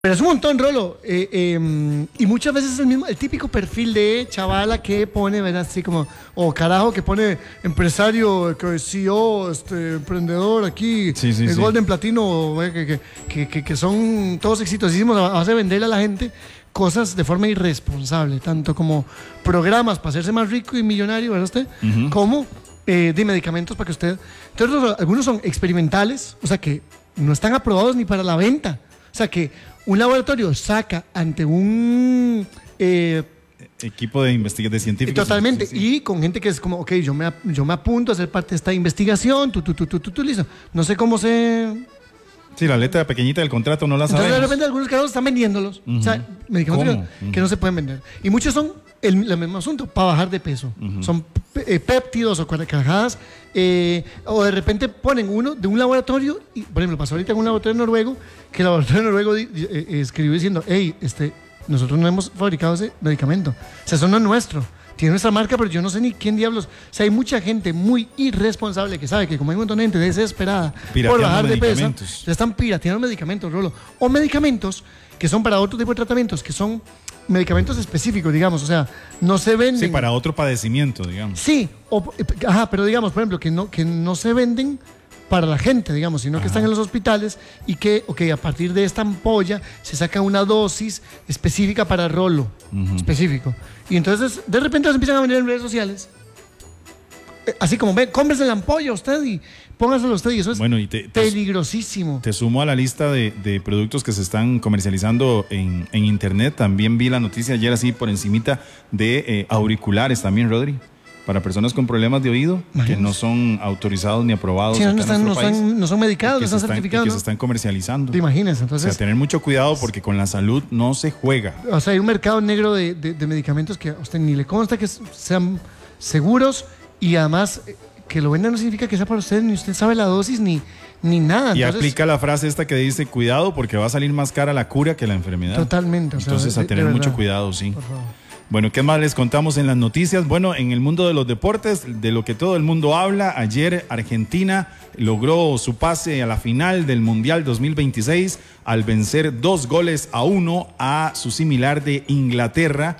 Pero es un montón, Rolo. Y muchas veces es el típico perfil de chavala que pone, ¿verdad? Así como, carajo, que pone empresario, CEO, emprendedor aquí, sí. Golden Platino, que son todos exitosísimos a base de venderle a la gente cosas de forma irresponsable, tanto como programas para hacerse más rico y millonario, ¿verdad usted? Como de medicamentos para que usted... Entonces, algunos son experimentales, o sea, que no están aprobados ni para la venta. O sea, que un laboratorio saca ante un... equipo de investigadores, de científicos. Totalmente, sí. Y con gente que es como, ok, yo me apunto a ser parte de esta investigación, listo. No sé cómo se... Sí, la letra pequeñita del contrato no la sabemos. Entonces, de repente, algunos casos están vendiéndolos. O sea, medicamentos que no se pueden vender. Y muchos son el mismo asunto, para bajar de peso. Son péptidos o carajadas. O de repente ponen uno de un laboratorio, y, por ejemplo, pasó ahorita en un laboratorio noruego, que el laboratorio noruego escribió diciendo, hey, nosotros no hemos fabricado ese medicamento. O sea, eso no es nuestro. Tiene nuestra marca, pero yo no sé ni quién diablos. O sea, hay mucha gente muy irresponsable que sabe que como hay un montón de gente desesperada por bajar de peso, le están pirateando medicamentos, Rolo. O medicamentos que son para otro tipo de tratamientos, que son medicamentos específicos, digamos. O sea, no se venden... Sí, para otro padecimiento, digamos. Sí, pero digamos, por ejemplo, que no se venden para la gente, digamos, sino que están en los hospitales y que, a partir de esta ampolla se saca una dosis específica para Rolo, específico. Y entonces, de repente los empiezan a vender en redes sociales. Así como, cómprese la ampolla usted y póngaselo usted. Y eso es peligrosísimo. Te sumo a la lista de productos que se están comercializando en internet. También vi la noticia ayer así por encimita de auriculares también, Rodri. Para personas con problemas de oído, que no son autorizados ni aprobados. Sí, no son medicados, no están certificados. Que se están comercializando. ¿Te imaginas? Entonces, o sea, tener mucho cuidado porque con la salud no se juega. O sea, hay un mercado negro de medicamentos que a usted ni le consta que sean seguros y además que lo vendan no significa que sea para usted, ni usted sabe la dosis ni nada. Y entonces, aplica la frase esta que dice, cuidado porque va a salir más cara la cura que la enfermedad. Totalmente. Entonces, a tener mucho cuidado, sí. Por favor. Bueno, ¿qué más les contamos en las noticias? Bueno, en el mundo de los deportes, de lo que todo el mundo habla, ayer Argentina logró su pase a la final del Mundial 2026 al vencer 2-1 a su similar de Inglaterra.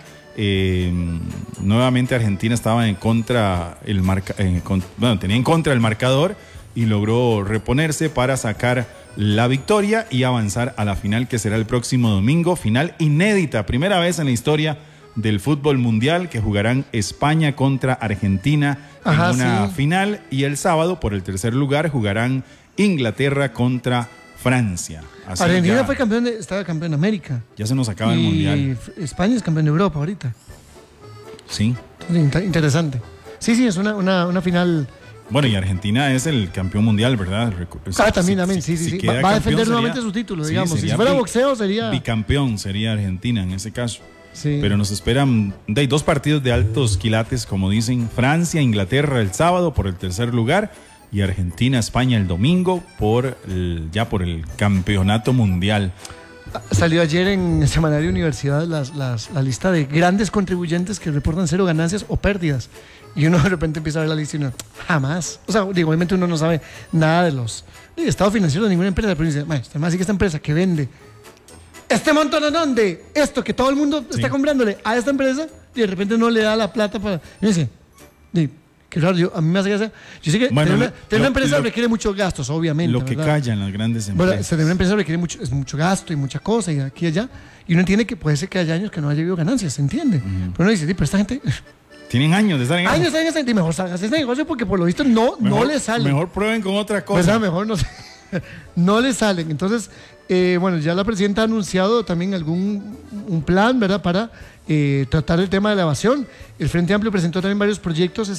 Nuevamente Argentina estaba en contra, tenía en contra el marcador y logró reponerse para sacar la victoria y avanzar a la final que será el próximo domingo. Final inédita, primera vez en la historia del fútbol mundial que jugarán España contra Argentina en una final y el sábado por el tercer lugar jugarán Inglaterra contra Francia. Así Argentina estaba campeón de América. Ya se nos acaba el mundial. Y España es campeón de Europa ahorita. Sí. Interesante. Sí, es una final. Bueno, y Argentina es el campeón mundial, ¿verdad? También, sí. Va a defender nuevamente su título, digamos. Si fuera boxeo sería... Bicampeón sería Argentina en ese caso. Sí. Pero nos esperan dos partidos de altos quilates, como dicen, Francia, Inglaterra el sábado por el tercer lugar y Argentina, España el domingo por el campeonato mundial. Salió ayer en el semanario Universidad la lista de grandes contribuyentes que reportan cero ganancias o pérdidas. Y uno de repente empieza a ver la lista y uno, jamás. O sea, obviamente uno no sabe nada de los estados financieros de ninguna empresa, pero dice, además sí que esta empresa que vende este montón de esto que todo el mundo está comprándole a esta empresa y de repente no le da la plata para... Y dice, qué raro, a mí me hace gracia. Yo sé que tener una empresa requiere muchos gastos, obviamente. Lo que callan las grandes empresas. Bueno, tener una empresa requiere mucho gasto y mucha cosa y aquí y allá. Y uno entiende que puede ser que haya años que no haya habido ganancias, ¿se entiende? Pero uno dice, pero esta gente... Tienen años de estar en años en ese, y mejor salgas este negocio porque por lo visto no le salen. Mejor prueben con otra cosa. ¿Verdad? Mejor no le salen. Entonces... ya la presidenta ha anunciado también un plan, ¿verdad?, para tratar el tema de la evasión. El Frente Amplio presentó también varios proyectos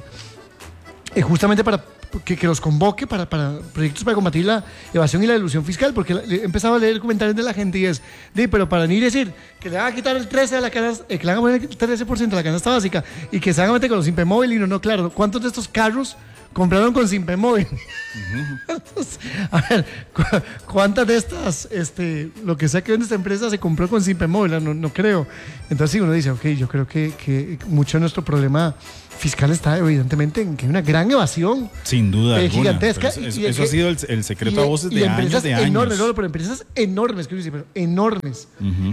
justamente para que los convoque para proyectos para combatir la evasión y la elusión fiscal, porque empezaba a leer comentarios de la gente y es, pero para ni decir que le van a quitar el 13% de la canasta, que le van a poner el 13% de la canasta básica y que se van a meter con los Impemóvil y no, claro, ¿cuántos de estos carros compraron con Simpemóvil. A ver, ¿cuántas de estas, lo que sea que vende esta empresa se compró con Simpemóvil? No creo. Entonces, sí, uno dice, ok, yo creo que mucho de nuestro problema fiscal está evidentemente en que hay una gran evasión. Sin duda alguna. Gigantesca. Eso ha sido el secreto a voces de años. Enormes, pero empresas enormes, quiero decir, pero enormes.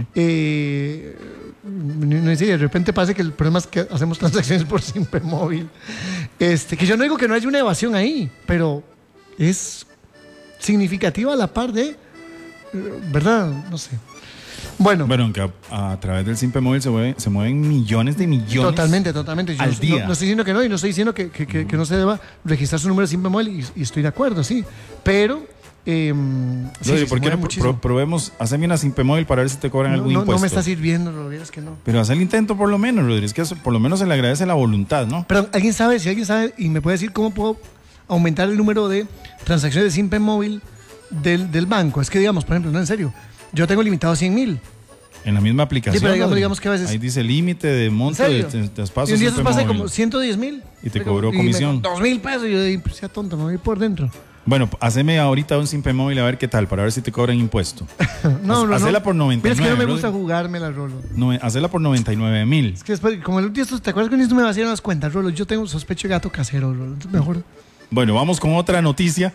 No sé, de repente pasa que el problema es que hacemos transacciones por Simpemóvil. Que yo no digo que no haya una evasión ahí, pero es significativa a la par de, ¿verdad? No sé. Bueno, aunque a través del Simpemóvil se mueven millones de millones. Totalmente. Yo al día. No estoy diciendo que no, y no estoy diciendo que no se deba registrar su número de Simpemóvil, y estoy de acuerdo, sí. Pero ¿por qué no probemos, hazme una Simpemóvil para ver si te cobran algún impuesto? No me está sirviendo, Rodríguez, es que no. Pero haz el intento por lo menos, Rodríguez, que por lo menos se le agradece la voluntad, ¿no? Pero si alguien sabe y me puede decir cómo puedo aumentar el número de transacciones de Simpemóvil del banco. Es que, digamos, por ejemplo, no, en serio, yo tengo limitado 100,000. En la misma aplicación. Sí, pero digamos que a veces... Ahí dice límite de monto de traspasos. Y un día se pasa como 110,000. Y te cobró comisión. 2,000 pesos. Y yo digo, pues, sea tonto, me voy por dentro. Bueno, haceme ahorita un Simpemóvil a ver qué tal, para ver si te cobran impuesto. Hacela por 99. Mira, es que no me gusta jugármela, Rolo. Hacela por 99,000. Es que después, como el último, ¿te acuerdas que un día me vaciaron las cuentas, Rolo? Yo tengo sospecho de gato casero, Rolo. Entonces mejor... Bueno, vamos con otra noticia.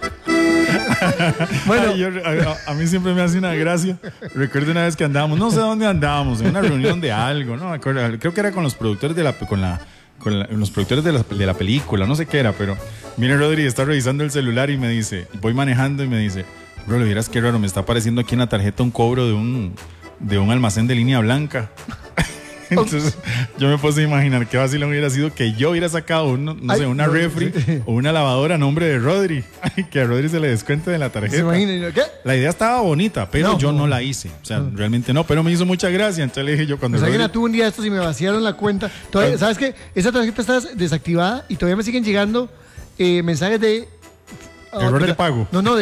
Bueno, a mí siempre me hace una gracia. Recuerdo una vez que andábamos, no sé dónde andábamos, en una reunión de algo, no me acuerdo, creo que era con los productores de los productores de la película, no sé qué era, pero mire, Rodri está revisando el celular y me dice, voy manejando y me dice, bro, le vieras qué raro, me está apareciendo aquí en la tarjeta un cobro de un almacén de línea blanca. Entonces yo me puse a imaginar qué vacilón hubiera sido que yo hubiera sacado una refri o una lavadora a nombre de Rodri, que a Rodri se le descuente de la tarjeta. ¿Se imagina? ¿Qué? La idea estaba bonita, pero yo no la hice. O sea, realmente no, pero me hizo mucha gracia. Entonces le dije yo cuando... Alguien tuvo un día estos y me vaciaron la cuenta. Todavía, ¿sabes qué? Esa tarjeta está desactivada y todavía me siguen llegando mensajes de... error de pago. No,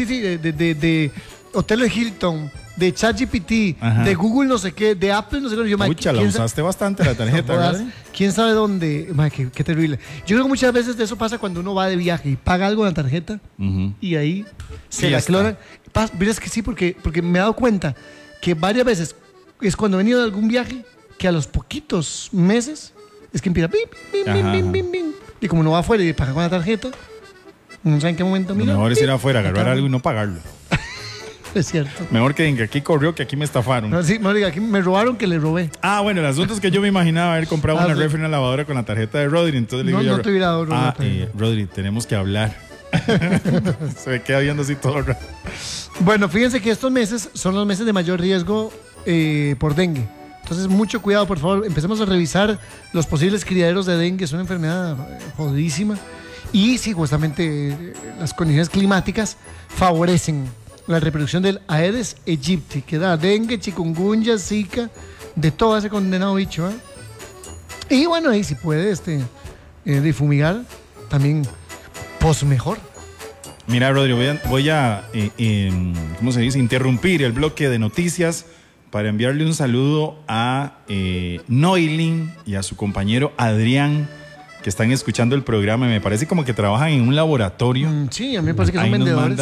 de Hotel Hilton, de ChatGPT, de Google no sé qué, de Apple no sé qué. Pucha, la usaste bastante la tarjeta, ¿verdad? ¿Quién sabe dónde? Qué terrible. Yo creo que muchas veces de eso pasa cuando uno va de viaje y paga algo en la tarjeta y ahí se la clonan. Miras que sí, porque me he dado cuenta que varias veces es cuando he venido de algún viaje que a los poquitos meses es que empieza y como no va afuera y paga con la tarjeta, no saben en qué momento mira. Lo mejor es ir afuera, agarrar algo y no pagarlo. Es cierto. Mejor que aquí corrió, que aquí me estafaron. No, sí, aquí me robaron que le robé. Bueno, el asunto es que yo me imaginaba haber comprado una refri, una lavadora con la tarjeta de Rodri. Entonces le digo no te hubiera dado Rodri, tenemos que hablar. Se me queda viendo así todo rato. Bueno, fíjense que estos meses son los meses de mayor riesgo por dengue. Entonces, mucho cuidado, por favor. Empecemos a revisar los posibles criaderos de dengue. Es una enfermedad jodidísima. Y sí, justamente las condiciones climáticas favorecen la reproducción del Aedes aegypti, que da dengue, chikungunya, zika, de todo ese condenado bicho. Y bueno, ahí si puede difumigar, también pues mejor. Mira, Rodrigo, voy a ¿cómo se dice? Interrumpir el bloque de noticias para enviarle un saludo a Noilin y a su compañero Adrián, que están escuchando el programa. Me parece como que trabajan en un laboratorio. Sí, a mí me parece que son vendedores.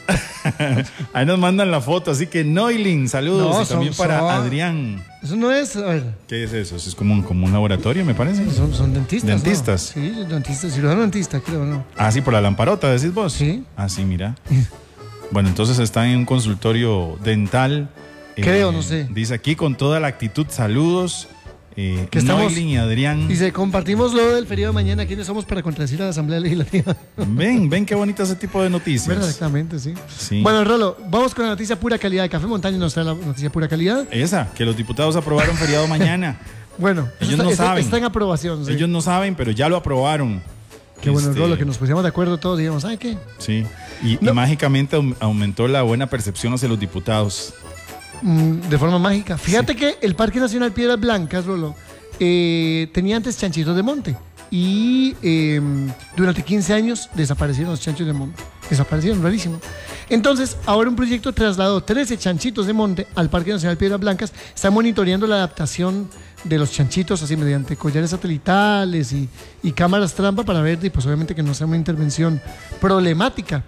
Ahí nos mandan la foto, así que Noilin, saludos. Y también para Adrián. Eso no es, a ver. ¿Qué es eso? Es como un laboratorio, me parece. Son dentistas. ¿Dentistas? ¿No? Sí, dentistas, cirujano dentista, creo, ¿no? Sí, por la lamparota, decís vos. Sí. Sí, mira. Bueno, entonces están en un consultorio dental. Creo, no sé. Dice aquí con toda la actitud, saludos. Que estamos, Noilin y Adrián. Dice, compartimos lo del feriado de mañana. ¿Quiénes somos para contradecir a la Asamblea Legislativa? Ven qué bonito ese tipo de noticias. Exactamente, sí. Bueno, Rolo, vamos con la noticia pura calidad de Café Montaña. Nos trae la noticia pura calidad. Esa, que los diputados aprobaron feriado mañana. Bueno, ellos no saben. Está en aprobación. Sí. Ellos no saben, pero ya lo aprobaron. Qué bueno, Rolo, que nos pusiéramos de acuerdo todos y digamos, ¿sabe qué? Sí, y mágicamente aumentó la buena percepción hacia los diputados. De forma mágica. Fíjate que el Parque Nacional Piedras Blancas, Rolo, tenía antes chanchitos de monte y durante 15 años desaparecieron los chanchos de monte. Desaparecieron, rarísimo. Entonces, ahora un proyecto trasladó 13 chanchitos de monte al Parque Nacional Piedras Blancas. Está monitoreando la adaptación de los chanchitos, así mediante collares satelitales y cámaras trampa para ver, y pues obviamente que no sea una intervención problemática.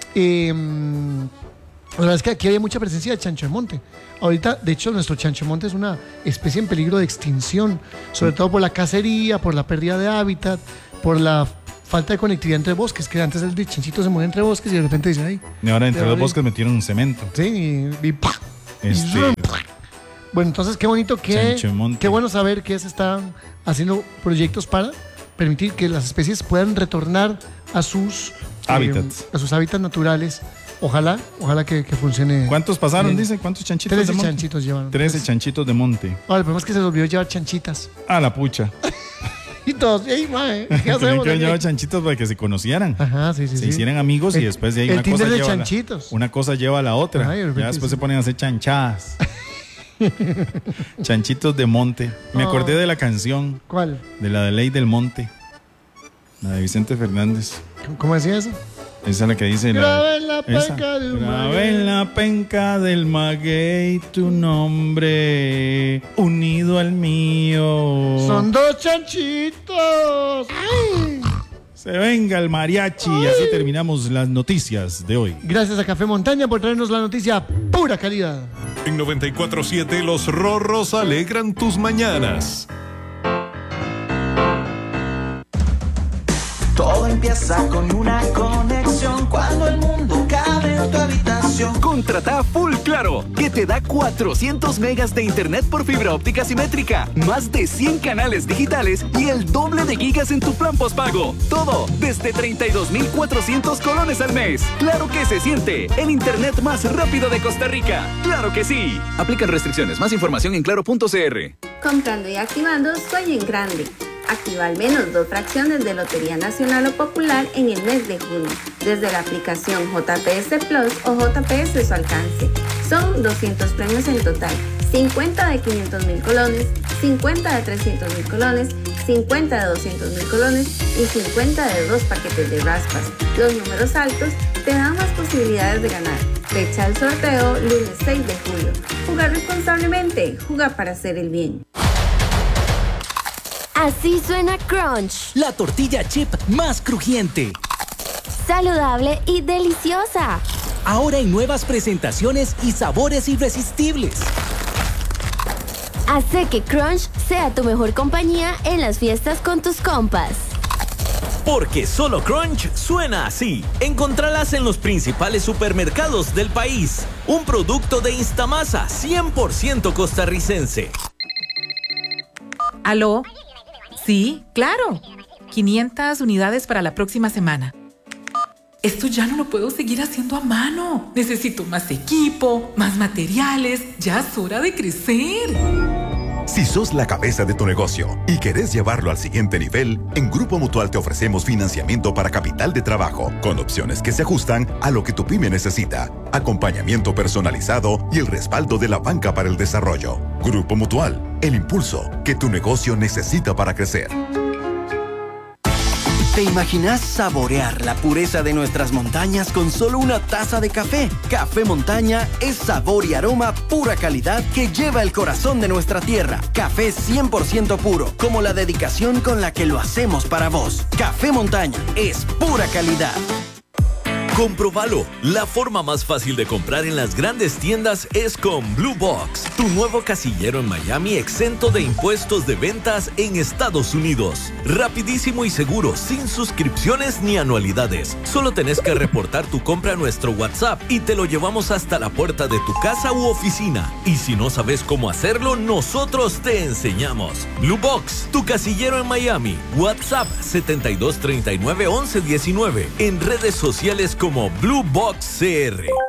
La verdad es que aquí había mucha presencia de chancho de monte. Ahorita, de hecho, nuestro chancho de monte es una especie en peligro de extinción, sobre todo por la cacería, por la pérdida de hábitat, por la falta de conectividad entre bosques, que antes el chanchito se mueve entre bosques y de repente dicen, ay. Y ahora entre los bosques metieron un cemento. Sí, y ¡pah! Bueno, entonces qué bonito, qué bueno saber que se están haciendo proyectos para permitir que las especies puedan retornar a sus hábitats naturales. Ojalá que funcione. ¿Cuántos pasaron, dice? ¿Cuántos chanchitos 13 de monte? chanchitos llevaron. 13 chanchitos de monte. Ahora, el problema es que se les olvidó llevar chanchitas. Ah, la pucha. Y todos, ¡ey, mae! ¿Qué hacemos? Tenían que llevar chanchitos para que se conocieran. Ajá, sí. Se hicieran amigos y después de ahí una cosa lleva a la otra. Ay, ya después se ponen a hacer chanchadas. Chanchitos de monte. Me acordé de la canción. ¿Cuál? De la de Ley del Monte. La de Vicente Fernández. ¿Cómo decía eso? Esa es la que dice Grabé en la penca del maguey. Grabé en la penca del maguey tu nombre unido al mío. Son 2 chanchitos. ¡Ay! Se venga el mariachi. Y así terminamos las noticias de hoy. Gracias a Café Montaña por traernos la noticia pura calidad. En 94.7 los rorros alegran tus mañanas. Todo empieza con una conexión cuando el mundo cabe en tu habitación. Contrata Full Claro, que te da 400 megas de internet por fibra óptica simétrica, más de 100 canales digitales y el doble de gigas en tu plan postpago. Todo desde 32,400 colones al mes. Claro que se siente, el internet más rápido de Costa Rica. ¡Claro que sí! Aplican restricciones. Más información en claro.cr. Comprando y activando, sueña en grande. Activa al menos 2 fracciones de Lotería Nacional o Popular en el mes de junio, desde la aplicación JPS Plus o JPS a su alcance. Son 200 premios en total, 50 de 500,000 colones, 50 de 300,000 colones, 50 de 200,000 colones y 50 de 2 paquetes de raspas. Los números altos te dan más posibilidades de ganar. Fecha del sorteo, lunes 6 de julio. Jugar responsablemente, jugar para hacer el bien. Así suena Crunch. La tortilla chip más crujiente. Saludable y deliciosa. Ahora en nuevas presentaciones y sabores irresistibles. Hace que Crunch sea tu mejor compañía en las fiestas con tus compas. Porque solo Crunch suena así. Encontralas en los principales supermercados del país. Un producto de Instamasa 100% costarricense. ¿Aló? Sí, claro. 500 unidades para la próxima semana. Esto ya no lo puedo seguir haciendo a mano. Necesito más equipo, más materiales. Ya es hora de crecer. Si sos la cabeza de tu negocio y querés llevarlo al siguiente nivel, en Grupo Mutual te ofrecemos financiamiento para capital de trabajo, con opciones que se ajustan a lo que tu pyme necesita, acompañamiento personalizado y el respaldo de la banca para el desarrollo. Grupo Mutual, el impulso que tu negocio necesita para crecer. ¿Te imaginas saborear la pureza de nuestras montañas con solo una taza de café? Café Montaña es sabor y aroma pura calidad que lleva el corazón de nuestra tierra. Café 100% puro, como la dedicación con la que lo hacemos para vos. Café Montaña es pura calidad. Comprobalo. La forma más fácil de comprar en las grandes tiendas es con Blue Box, tu nuevo casillero en Miami exento de impuestos de ventas en Estados Unidos. Rapidísimo y seguro, sin suscripciones ni anualidades. Solo tenés que reportar tu compra a nuestro WhatsApp y te lo llevamos hasta la puerta de tu casa u oficina. Y si no sabes cómo hacerlo, nosotros te enseñamos. Blue Box, tu casillero en Miami. WhatsApp 7239-1119. En redes sociales como Blue Box CR.